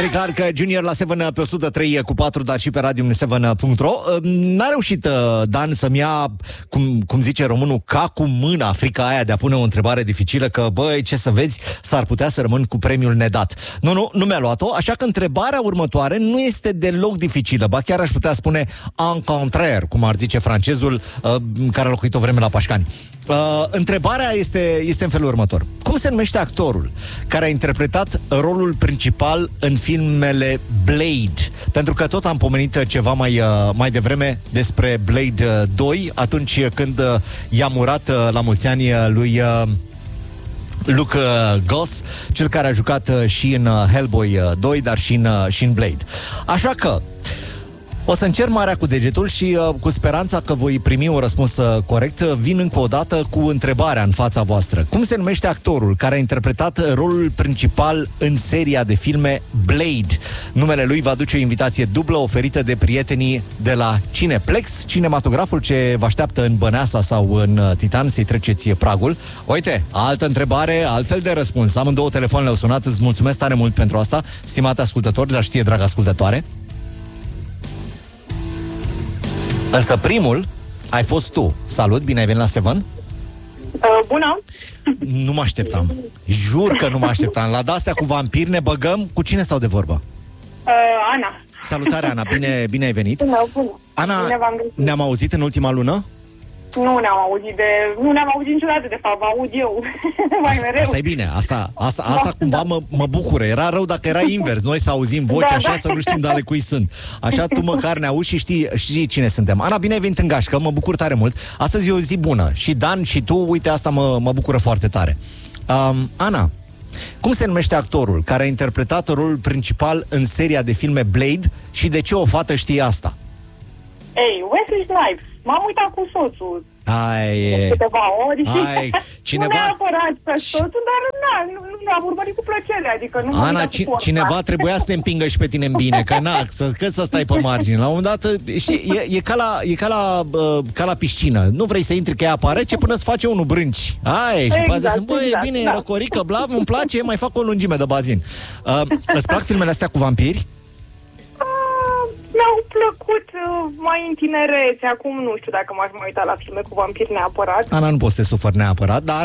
Eric Clark Junior la 7 pe 103 cu 4, dar și pe radio7.ro. N-a reușit Dan să-mi ia, cum zice românul, ca cu mâna, frica aia de a pune o întrebare dificilă, că băi, ce să vezi, s-ar putea să rămân cu premiul nedat. Nu mi-a luat-o, așa că întrebarea următoare nu este deloc dificilă, ba chiar aș putea spune en contraire, cum ar zice francezul care a locuit o vreme la Pașcani. Întrebarea este în felul următor. Cum se numește actorul care a interpretat rolul principal în filmele Blade? Pentru că tot am pomenit ceva mai devreme despre Blade 2, atunci când i-a murat la mulți ani lui Luke Goss, cel care a jucat și în Hellboy 2, dar și în Blade. Așa că o să încerc marea cu degetul și cu speranța că voi primi un răspuns corect, vin încă o dată cu întrebarea în fața voastră. Cum se numește actorul care a interpretat rolul principal în seria de filme Blade? Numele lui va duce o invitație dublă oferită de prietenii de la Cineplex, cinematograful ce vă așteaptă în Băneasa sau în Titan, să-i treceți pragul. Uite, altă întrebare, altfel de răspuns. Amândouă telefoanele au sunat, îți mulțumesc tare mult pentru asta, stimate ascultători, dar știe, dragă ascultătoare. Însă primul ai fost tu. Salut, bine ai venit la Seven. Bună. Nu mă așteptam. Jur că nu mă așteptam. La de-astea cu vampiri ne băgăm. Cu cine stau de vorbă? Ana. Salutare, Ana, bine ai venit. Bună. Ana, ne-am auzit în ultima lună? Nu ne-am auzit niciodată, de fapt, vă aud eu. Mereu. Asta e bine, asta cumva mă bucură. Era rău dacă era invers, noi să auzim voci așa, să nu știm de ale cui sunt. Așa tu măcar ne auzi și știi cine suntem. Ana, bine ai venit în gașcă, mă bucur tare mult. Astăzi e o zi bună și Dan și tu, uite, asta mă bucură foarte tare. Ana, cum se numește actorul care a interpretat rolul principal în seria de filme Blade și de ce o fată știe asta? Wesley Snipes. M-am uitat cu soțul câteva ori. Cineva... Nu neapărat pe soțul, dar nu am urmărit cu plăcere. Adică nu Ana, cineva trebuia să te împingă și pe tine în bine, că să stai pe margine. La un moment dat, e ca la piscină. Nu vrei să intri că ea apare, ce până îți face unul brânci. Și după aceea zic, e bine, e răcorică, bla, îmi place, mai fac o lungime de bazin. Îți plac filmele astea cu vampiri? Mi-au plăcut mai în tinerețe. Acum nu știu dacă m-aș mai uita la filme cu vampiri neapărat. Ana, nu poți să te sufări neapărat, dar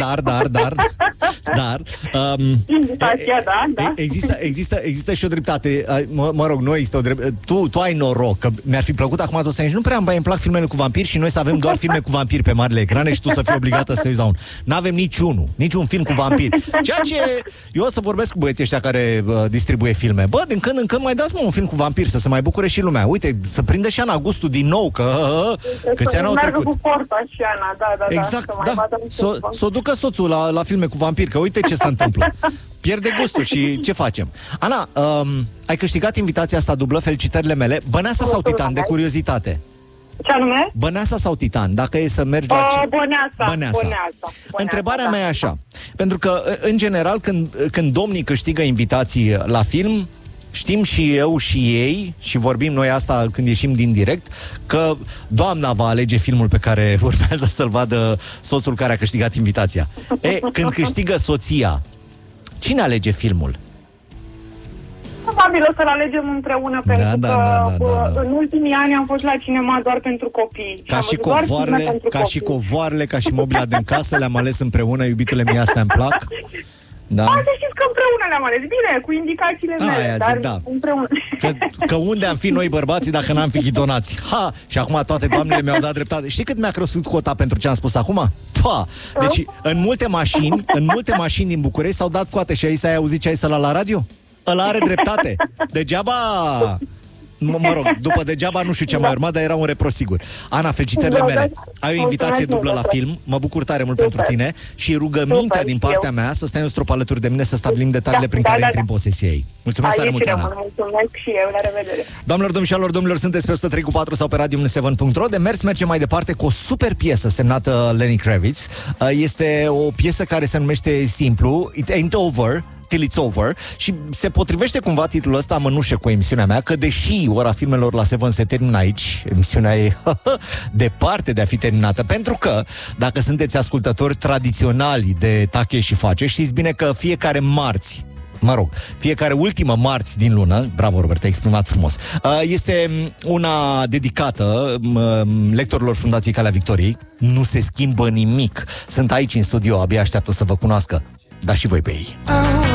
există și o dreptate. Mă rog, nu există o dreptate. Tu ai noroc, că mi-ar fi plăcut acum tot să zici, nu prea îmi plac filmele cu vampiri și noi să avem doar filme cu vampiri pe marile ecrane și tu să fii obligată să te uiți la unul. N-avem niciun film cu vampiri. Ceea ce eu o să vorbesc cu băieții ăștia care distribuie filme. Bă, din când în când mai dați un film cu vampiri să se mai bucure și lumea. Uite, să prinde și Ana gustul din nou, că câți ani au trecut. Cu porta și Ana, da. Exact, s-o ducă soțul la filme cu vampiri, că uite ce se întâmplă. Pierde gustul și ce facem? Ana, ai câștigat invitația asta dublă, felicitările mele. Băneasa sau Titan, de curiozitate? Ce anume? Băneasa sau Titan, dacă e să mergi la... Băneasa. Întrebarea mea e așa, pentru că, în general, când domnii câștigă invitații la film, știm și eu și ei, și vorbim noi asta când ieșim din direct, că doamna va alege filmul pe care urmează să-l vadă soțul care a câștigat invitația. Când câștigă soția, cine alege filmul? Probabil o să-l alegem împreună, pentru că în ultimii ani am fost la cinema doar pentru copii. Ca și covoarele, ca și mobila din casă, le-am ales împreună, iubitule mie, astea îmi plac. Da. Să știți că împreună le-am ales. Bine, cu indicațiile mele, dar împreună. Că unde am fi noi bărbații dacă n-am fi ghidonați? Și acum toate doamnele mi-au dat dreptate. Știi cât mi-a crescut cota pentru ce am spus acum? Deci, în multe mașini din București s-au dat coate și ai auzit ce ai să la radio? Ăla are dreptate. Degeaba... Mă rog, după degeaba nu știu ce mai urma, dar era un repro sigur. Ana, felicitările mele. Ai o invitație dublă la film. Mă bucur tare mult pentru tine și rugămintea din partea mea să stai un strop alături de mine să stabilim detaliile prin care intri în posesia ei. Mulțumesc tare mult, Ana. Mulțumesc și eu, la revedere. Doamnelor, domnilor, sunteți pe 103.4 sau pe radio7.ro. De mers mergem mai departe cu o super piesă semnată Lenny Kravitz. Este o piesă care se numește simplu It Ain't Over Till It's Over și se potrivește cumva titlul ăsta mănușă cu emisiunea mea, că deși ora filmelor la Seven se termină aici, emisiunea e departe de a fi terminată, pentru că dacă sunteți ascultători tradiționali de Tache și Face, știți bine că fiecare marți mă rog, fiecare ultimă marți din lună, bravo Robert, te-ai exprimat frumos, este una dedicată lectorilor Fundației Calea Victoriei. Nu se schimbă nimic. Sunt aici în studio, abia așteaptă să vă cunoască. Dar și voi pe ei.